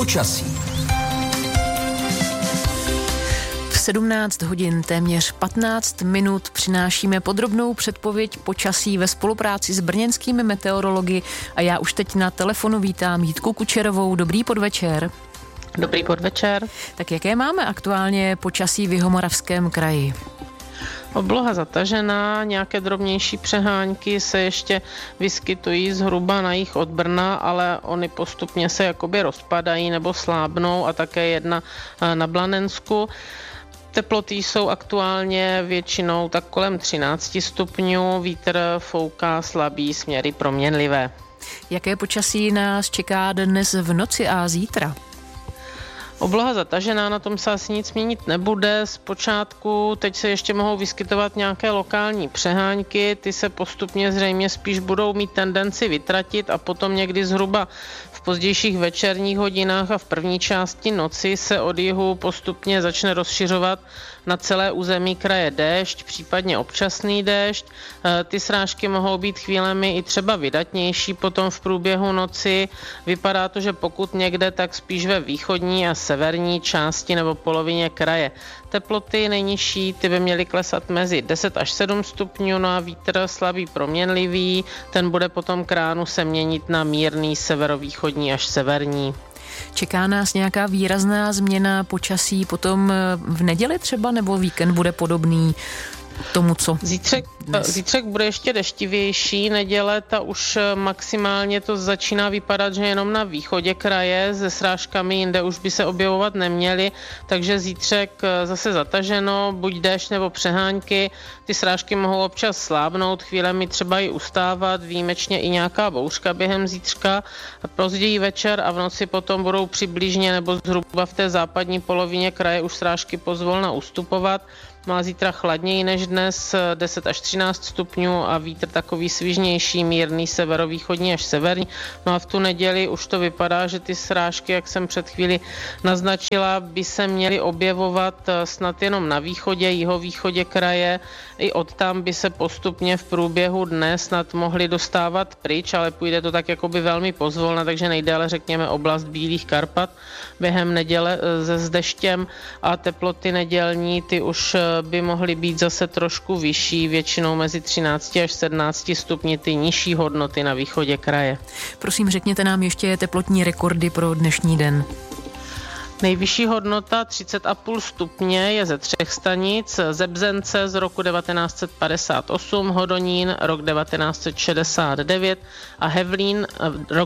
Počasí. V 17 hodin téměř 15 minut přinášíme podrobnou předpověď počasí ve spolupráci s brněnskými meteorology a já už teď na telefonu vítám Jitku Kučerovou. Dobrý podvečer. Dobrý podvečer. Tak jaké máme aktuálně počasí v Jihomoravském kraji? Obloha zatažená, nějaké drobnější přehánky se ještě vyskytují zhruba na jih od Brna, ale oni postupně se jakoby rozpadají nebo slábnou a také jedna na Blanensku. Teploty jsou aktuálně většinou tak kolem 13 stupňů, vítr fouká slabý, směry proměnlivé. Jaké počasí nás čeká dnes v noci a zítra? Obloha zatažená, na tom se asi nic měnit nebude. Zpočátku teď se ještě mohou vyskytovat nějaké lokální přehánky, ty se postupně zřejmě spíš budou mít tendenci vytratit a potom někdy zhruba v pozdějších večerních hodinách a v první části noci se od jihu postupně začne rozšiřovat na celé území kraje déšť, případně občasný déšť. Ty srážky mohou být chvílemi i třeba vydatnější potom v průběhu noci. Vypadá to, že pokud někde, tak spíš ve východní a severní části nebo polovině kraje. Teploty nejnižší, ty by měly klesat mezi 10 až 7 stupňů, no a vítr slabý proměnlivý, ten bude potom k ránu se měnit na mírný severovýchodní až severní. Čeká nás nějaká výrazná změna počasí potom v neděli třeba, nebo víkend bude podobný tomu, co Zítřek bude ještě deštivější, neděle ta už maximálně to začíná vypadat, že jenom na východě kraje se srážkami, jinde už by se objevovat neměly, takže zítřek zase zataženo, buď déšť nebo přehánky, ty srážky mohou občas slábnout, chvílemi třeba i ustávat, výjimečně i nějaká bouřka během zítřka, později večer a v noci potom budou přibližně nebo zhruba v té západní polovině kraje už srážky pozvolna ustupovat. Má zítra chladněji než dnes, 10 až 13 stupňů a vítr takový svižnější, mírný severovýchodní až severní. No a v tu neděli už to vypadá, že ty srážky, jak jsem před chvíli naznačila, by se měly objevovat snad jenom na východě, jihovýchodě kraje. I odtam by se postupně v průběhu dne snad mohly dostávat pryč, ale půjde to tak jakoby velmi pozvolna, takže nejdéle řekněme oblast Bílých Karpat během neděle s deštěm a teploty nedělní, ty už by mohly být zase trošku vyšší, většinou mezi 13 až 17 stupni, ty nižší hodnoty na východě kraje. Prosím, řekněte nám ještě teplotní rekordy pro dnešní den. Nejvyšší hodnota 30,5 stupně je ze 3 stanic, ze Bzence z roku 1958, Hodonín rok 1969 a Hevlín rok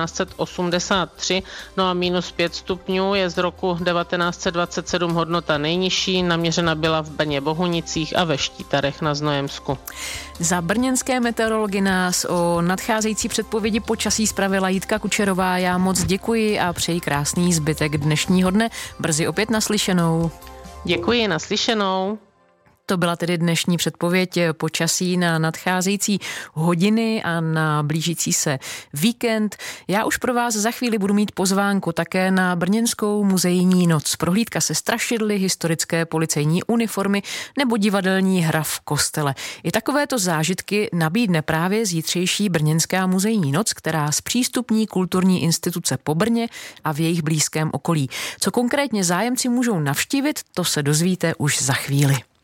1983, no a -5 stupňů je z roku 1927 hodnota nejnižší, naměřena byla v Brně Bohunicích a ve Štítarech na Znojemsku. Za brněnské meteorology nás o nadcházející předpovědi počasí zpravila Jitka Kučerová. Já moc děkuji a přeji krásný zbytek dnešního dne. Brzy opět naslyšenou. Děkuji, naslyšenou. To byla tedy dnešní předpověď počasí na nadcházející hodiny a na blížící se víkend. Já už pro vás za chvíli budu mít pozvánku také na brněnskou muzejní noc. Prohlídka se strašidly, historické policejní uniformy nebo divadelní hra v kostele. I takovéto zážitky nabídne právě zítřejší brněnská muzejní noc, která zpřístupní kulturní instituce po Brně a v jejich blízkém okolí. Co konkrétně zájemci můžou navštívit, to se dozvíte už za chvíli.